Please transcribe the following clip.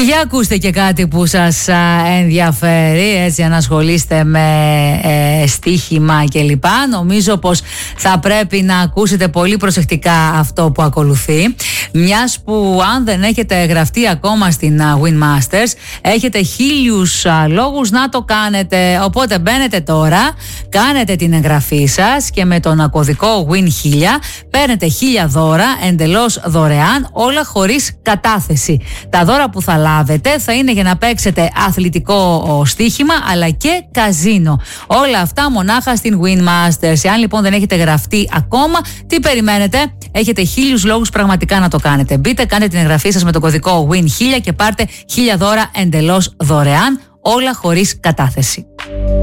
Για ακούστε και κάτι που σας ενδιαφέρει, έτσι, αν ασχολείστε με στοίχημα κλπ. Νομίζω πως θα πρέπει να ακούσετε πολύ προσεκτικά αυτό που ακολουθεί, μιας που αν δεν έχετε γραφτεί ακόμα στην Win Masters έχετε 1000 λόγους να το κάνετε. Οπότε μπαίνετε τώρα, κάνετε την εγγραφή σας και με τον κωδικό Win1000 παίρνετε 1000 δώρα εντελώς δωρεάν, όλα χωρίς κατάθεση. Τα δώρα που θα λάβετε θα είναι για να παίξετε αθλητικό στοίχημα αλλά και καζίνο. Όλα αυτά μονάχα στην Win Masters. Αν λοιπόν δεν έχετε γραφτεί ακόμα, τι περιμένετε? Έχετε 1000 λόγους πραγματικά να το κάνετε. Μπείτε, κάντε την εγγραφή σας με τον κωδικό Win1000 και πάρτε 1000 δώρα εντελώς δωρεάν, όλα χωρίς κατάθεση.